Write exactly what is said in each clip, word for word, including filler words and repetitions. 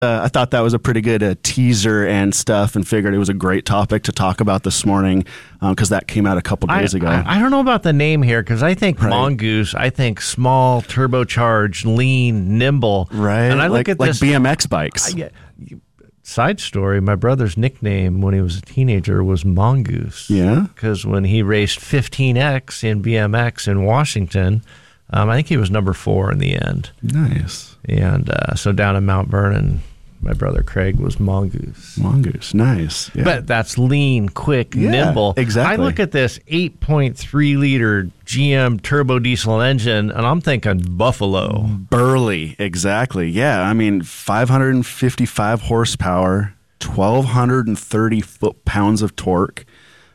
Uh, I thought that was a pretty good uh, teaser and stuff, and figured it was a great topic to talk about this morning because um, that came out a couple days I, ago. I, I don't know about the name here because I think Right. Mongoose, I think small, turbocharged, lean, nimble. Right, And I look like, at like this. B M X bikes. I, side story, my brother's nickname when he was a teenager was Mongoose. Yeah? Because when he raced fifteen X in B M X in Washington, um, I think he was number four in the end. Nice. And uh, so down in Mount Vernon, my brother Craig was Mongoose. Mongoose, nice. Yeah. But that's lean, quick, Yeah, nimble. exactly. I look at this eight point three liter G M turbo diesel engine, and I'm thinking Buffalo. Burly, exactly. Yeah, I mean, five hundred fifty-five horsepower, twelve thirty foot-pounds of torque.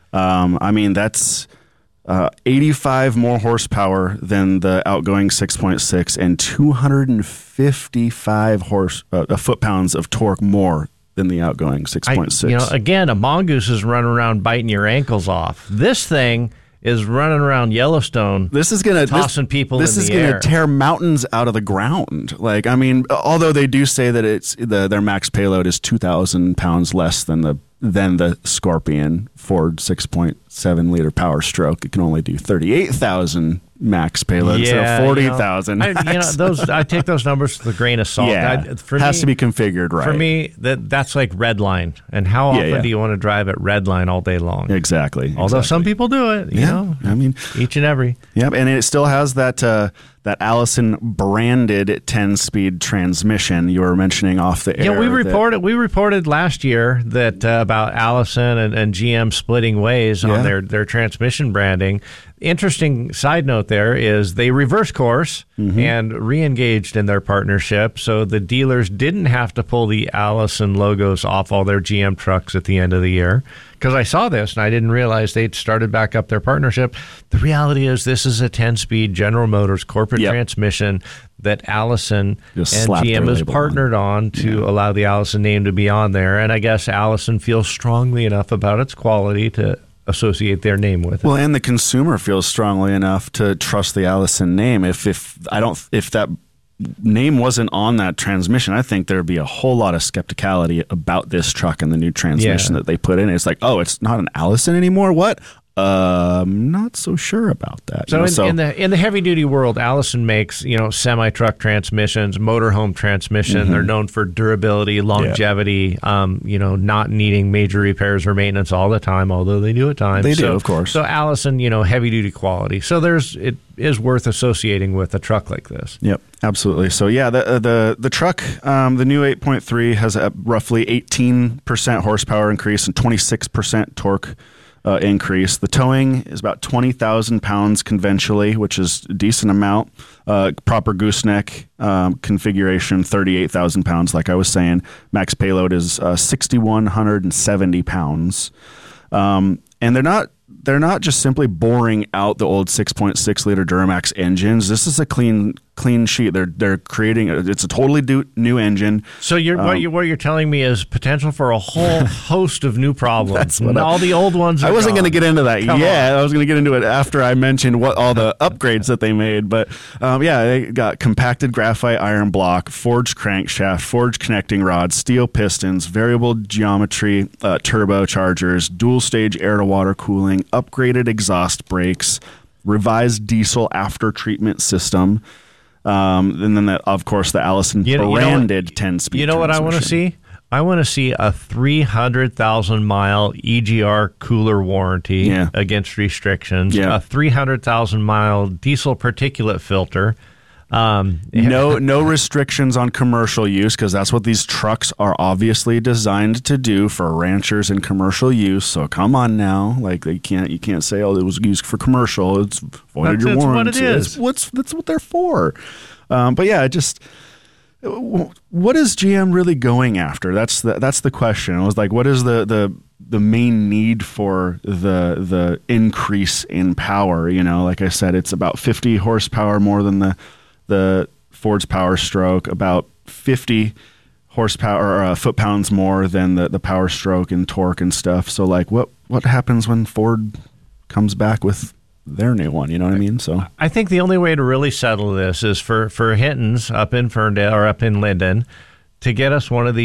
Um, I mean, that's uh, eighty-five more horsepower than the outgoing six point six and two hundred fifty-five horse uh, foot-pounds of torque more than the outgoing six point six. I, you know, again, a Mongoose is running around biting your ankles off. This thing is running around Yellowstone. This is gonna tossing this, people This in is the gonna air. tear mountains out of the ground. Like, I mean, although they do say that it's the, their max payload is two thousand pounds less than the than the Scorpion Ford six point seven liter Power Stroke. It can only do thirty-eight thousand max payload instead of forty thousand. You know, I, you know, those I take those numbers with a grain of salt. Yeah, I, for has me, to be configured right. For me, that that's like red line. And how Yeah, often yeah. do you want to drive at red line all day long? Exactly. Although exactly. some people do it, you yeah, know. I mean, each and every. Yep, and it still has that uh, that Allison branded ten-speed transmission you were mentioning off the air. Yeah, we that- reported we reported last year that uh, about Allison and, and G M splitting ways Yeah. on their, their transmission branding. Interesting side note there is they reverse course Mm-hmm. and re-engaged in their partnership, so the dealers didn't have to pull the Allison logos off all their G M trucks at the end of the year. Because I saw this and I didn't realize they'd started back up their partnership. The reality is this is a ten-speed General Motors corporate Yep. transmission that Allison Just and slapped G M their has label partnered on, to Yeah. allow the Allison name to be on there. And I guess Allison feels strongly enough about its quality to associate their name with it. Well, and the consumer feels strongly enough to trust the Allison name. If if I don't if that name wasn't on that transmission, I think there'd be a whole lot of skepticality about this truck and the new transmission Yeah. that they put in. It's like, oh, it's not an Allison anymore. What? Uh, I'm not so sure about that. So, You know, in, so in the in the heavy duty world, Allison makes you know semi truck transmissions, motorhome transmission. Mm-hmm. They're known for durability, longevity. Um, you know, not needing major repairs or maintenance all the time, although they do at times. They do, So- of course. So Allison, you know, heavy duty quality. So there's it is worth associating with a truck like this. Yep, absolutely. So yeah, the uh, the the truck, um, the new eight point three has a roughly eighteen percent horsepower increase and twenty-six percent torque uh, increase. The towing is about twenty thousand pounds conventionally, which is a decent amount. Uh, proper gooseneck um, configuration, thirty-eight thousand pounds, like I was saying. Max payload is uh, six thousand one hundred seventy pounds. Um, and they're not they're not just simply boring out the old six point six liter Duramax engines. This is a clean clean sheet. They're they're creating a, it's a totally do, new engine. So you're, what, Um, you, what you're telling me is potential for a whole host of new problems. That's what I- all the old ones are I wasn't gone. going to get into that Come yet. I was going to get into it after I mentioned what all the upgrades that they made. But um, yeah, they got compacted graphite iron block, forged crankshaft, forged connecting rods, steel pistons, variable geometry uh, turbochargers, dual stage air to water cooling, upgraded exhaust brakes, revised diesel after treatment system. Um, and then, that, of course, the Allison You know- you know what- branded ten-speed You know what I want to transmission. see? I want to see a three hundred thousand mile E G R cooler warranty Yeah. against restrictions, Yeah. a three hundred thousand mile diesel particulate filter. Um, No, no restrictions on commercial use, because that's what these trucks are obviously designed to do for ranchers and commercial use. So come on now, like they can't, you can't say, oh, it was used for commercial. It's voided That's- your that's what warranty. it is. It's what's that's what they're for. Um, but yeah, it just. What is G M really going after? That's the that's the question. It was like, what is the the the main need for the the increase in power? You know, like I said, it's about fifty horsepower more than the the Ford's Power Stroke, about fifty horsepower or uh, foot pounds more than the the Power Stroke and torque and stuff. So like, what what happens when Ford comes back with their new one? You know what I mean? So I think the only way to really settle this is for, for Hinton's up in Ferndale or up in Linden to get us one of these